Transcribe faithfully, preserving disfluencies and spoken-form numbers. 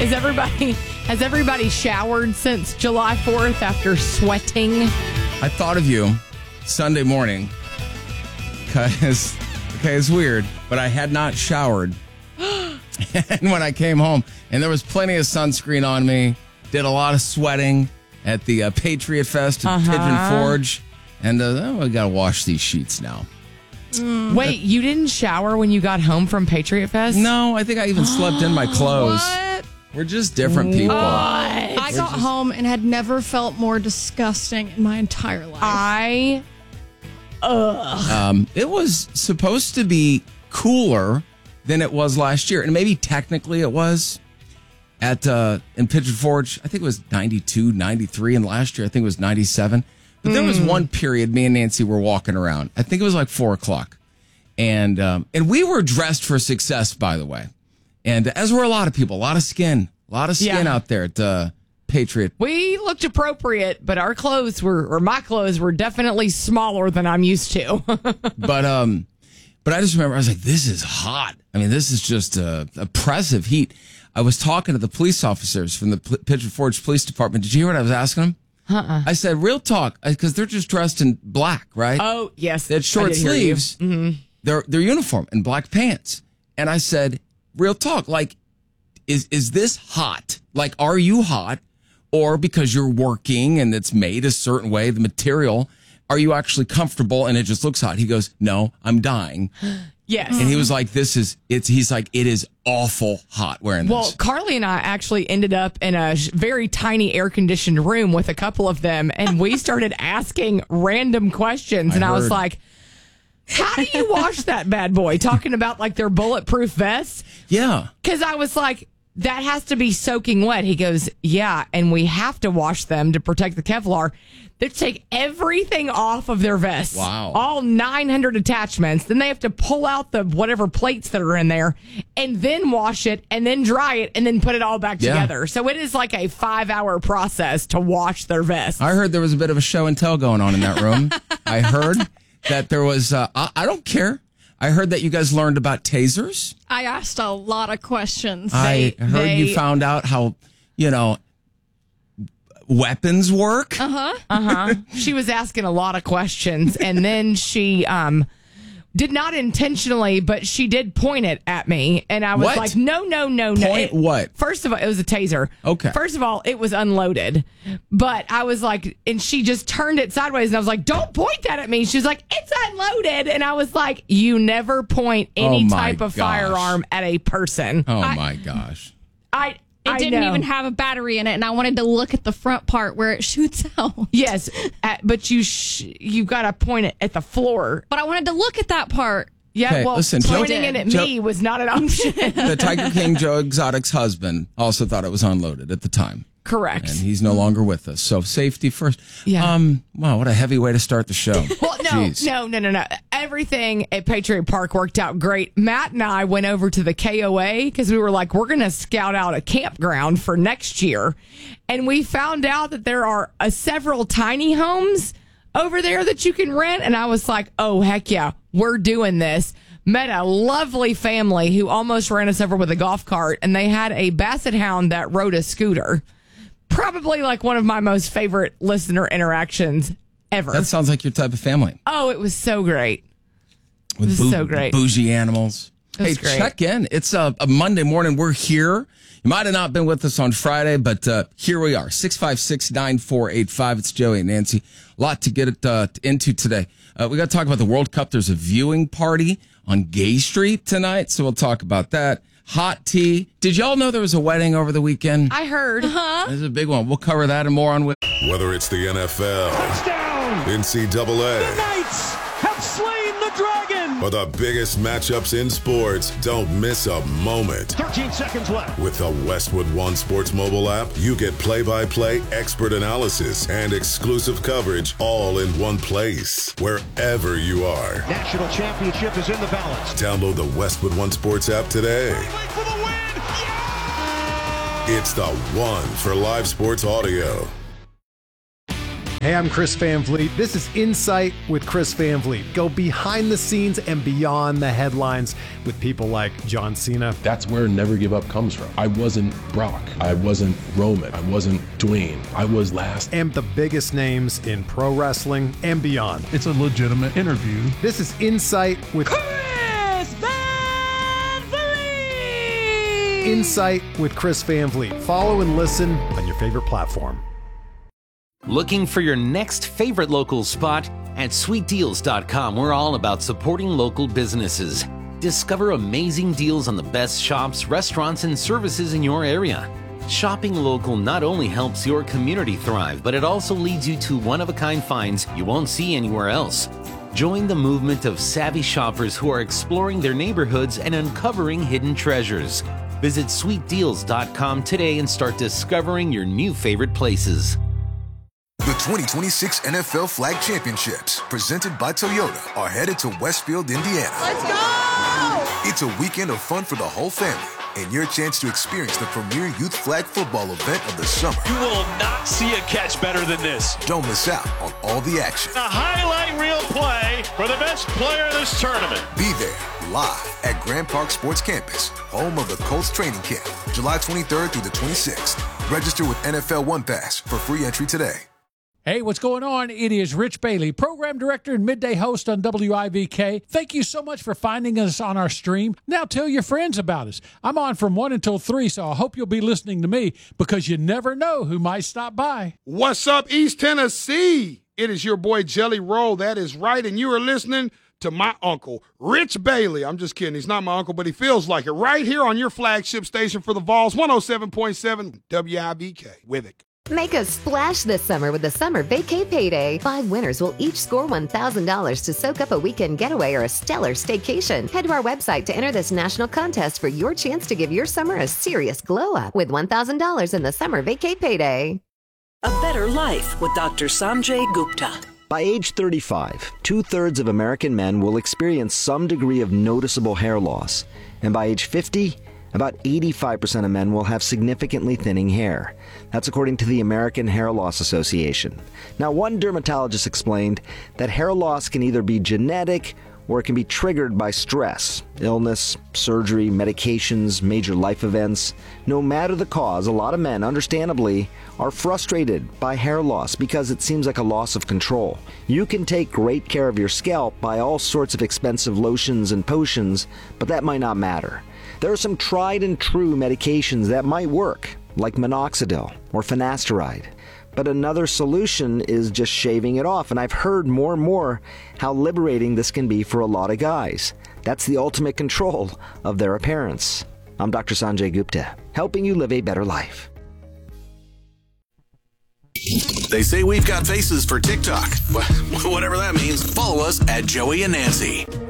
Is everybody has everybody showered since July fourth after sweating? I thought of you Sunday morning because, okay, it's weird, but I had not showered. And when I came home, and there was plenty of sunscreen on me, did a lot of sweating at the uh, Patriot Fest at Uh-huh. Pigeon Forge, and uh, oh, I got to wash these sheets now. Mm. Wait, you didn't shower when you got home from Patriot Fest? No, I think I even slept in my clothes. What? We're just different people. I We're got just- home and had never felt more disgusting in my entire life. I. Ugh. Um, it was supposed to be cooler than it was last year, and maybe technically it was at uh, in Pigeon Forge. I think it was ninety-two, ninety-three, and last year I think it was ninety-seven. But there was one period me and Nancy were walking around. I think it was like four o'clock, and um, and we were dressed for success, by the way, and as were a lot of people, a lot of skin, a lot of skin Yeah. out there at uh, Patriot. We looked appropriate, but our clothes were, or my clothes were definitely smaller than I'm used to. But um, but I just remember I was like, this is hot. I mean, this is just uh, oppressive heat. I was talking to the police officers from the P- Pigeon Forge Police Department. Did you hear what I was asking them? Uh-uh. I said, real talk, because they're just dressed in black, right? Oh, yes. They had short I did hear you. sleeves, their their uniform, and black pants. And I said, real talk, like, is is this hot? Like, are you hot? Or because you're working and it's made a certain way, the material, are you actually comfortable and it just looks hot? He goes, no, I'm dying. Yes. And he was like, this is, it's, he's like, it is awful hot wearing Well, this. Carly and I actually ended up in a sh- very tiny air conditioned room with a couple of them, and we started asking random questions. I and I was heard. like, how do you wash that bad boy? Talking about like their bulletproof vests. Yeah. Because I was like, that has to be soaking wet. He goes, yeah, and we have to wash them to protect the Kevlar. They take everything off of their vests. Wow. All nine hundred attachments. Then they have to pull out the whatever plates that are in there and then wash it and then dry it and then put it all back Yeah. together. So it is like a five hour process to wash their vests. I heard there was a bit of a show and tell going on in that room. I heard that there was, uh, I, I don't care. I heard that you guys learned about tasers. I asked a lot of questions. I heard they- you found out how, you know, weapons work. Uh-huh. Uh-huh. She was asking a lot of questions, and then she um did not intentionally, but she did point it at me, and I was What? like, no, no, no, no. Point It- what? First of all, it was a taser. Okay. First of all, it was unloaded, but I was like, and she just turned it sideways, and I was like, don't point that at me. She was like, it's unloaded, and I was like, you never point any Oh, my type of gosh. firearm at a person. Oh, I- my gosh. I. It I didn't know. even have a battery in it, and I wanted to look at the front part where it shoots out. Yes, at, but you sh- you got to point it at the floor. But I wanted to look at that part. Yeah, Okay, well, listen, Joe- pointing it at Joe- me was not an option. The Tiger King, Joe Exotic's husband, also thought it was unloaded at the time. Correct. And he's no longer with us. So safety first. Yeah. Um. Wow, what a heavy way to start the show. Well, no, Jeez. no, no, no, no. Everything at Patriot Park worked out great. Matt and I went over to the K O A because we were like, we're going to scout out a campground for next year. And we found out that there are uh, several tiny homes over there that you can rent. And I was like, oh, heck yeah, we're doing this. Met a lovely family who almost ran us over with a golf cart, and they had a basset hound that rode a scooter. Probably like one of my most favorite listener interactions ever. That sounds like your type of family. Oh, it was so great. With This is so great. Bougie animals. was Hey, great. check in. It's a, a Monday morning. We're here. You might have not been with us on Friday, but uh, here we are. six five six, nine four eight five. It's Joey and Nancy. A lot to get it, uh, into today. Uh, we got to talk about the World Cup. There's a viewing party on Gay Street tonight, so we'll talk about that. Hot tea. Did y'all know there was a wedding over the weekend? I heard. Huh? There's a big one. We'll cover that and more on with. Whether it's the N F L, Touchdown! N C double A, The Knights have slain the dragon! or the biggest matchups in sports, don't miss a moment. thirteen seconds left. With the Westwood One Sports mobile app, you get play-by-play expert analysis and exclusive coverage all in one place, wherever you are. National championship is in the balance. Download the Westwood One Sports app today. Wait for the win! It's the one for live sports audio. Hey, I'm Chris Van Vliet. This is Insight with Chris Van Vliet. Go behind the scenes and beyond the headlines with people like John Cena. That's where Never Give Up comes from. I wasn't Brock. I wasn't Roman. I wasn't Dwayne. I was last. And the biggest names in pro wrestling and beyond. It's a legitimate interview. This is Insight with Chris Van Vliet. Insight with Chris Van Vliet. Follow and listen on your favorite platform. Looking for your next favorite local spot? At sweet deals dot com, we're all about supporting local businesses. Discover amazing deals on the best shops, restaurants, and services in your area. Shopping local not only helps your community thrive, but it also leads you to one-of-a-kind finds you won't see anywhere else. Join the movement of savvy shoppers who are exploring their neighborhoods and uncovering hidden treasures. Visit sweet deals dot com today and start discovering your new favorite places. The twenty twenty-six N F L Flag Championships, presented by Toyota, are headed to Westfield, Indiana. Let's go! It's a weekend of fun for the whole family and your chance to experience the premier youth flag football event of the summer. You will not see a catch better than this. Don't miss out on all the action. A highlight reel play for the best player in this tournament. Be there live at Grand Park Sports Campus, home of the Colts training camp, July twenty-third through the twenty-sixth. Register with N F L One Pass for free entry today. Hey, what's going on? It is Rich Bailey, program director and midday host on W I V K. Thank you so much for finding us on our stream. Now tell your friends about us. I'm on from one until three, so I hope you'll be listening to me because you never know who might stop by. What's up, East Tennessee? It is your boy Jelly Roll. That is right, and you are listening to my uncle, Rich Bailey. I'm just kidding. He's not my uncle, but he feels like it. Right here on your flagship station for the Vols, one oh seven point seven W I V K. With it. Make a splash this summer with the Summer Vacay Payday. Five winners will each score one thousand dollars to soak up a weekend getaway or a stellar staycation. Head to our website to enter this national contest for your chance to give your summer a serious glow up with one thousand dollars in the Summer Vacay Payday. A better life with Doctor Sanjay Gupta. By age thirty-five, two-thirds of American men will experience some degree of noticeable hair loss. And by age fifty, about eighty-five percent of men will have significantly thinning hair. That's according to the American Hair Loss Association. Now, one dermatologist explained that hair loss can either be genetic or it can be triggered by stress, illness, surgery, medications, major life events. No matter the cause, a lot of men, understandably, are frustrated by hair loss because it seems like a loss of control. You can take great care of your scalp by all sorts of expensive lotions and potions, but that might not matter. There are some tried and true medications that might work, like minoxidil or finasteride. But another solution is just shaving it off, and I've heard more and more how liberating this can be for a lot of guys. That's the ultimate control of their appearance. I'm Doctor Sanjay Gupta, helping you live a better life. They say we've got faces for TikTok. Whatever that means. Follow us at Joey and Nancy.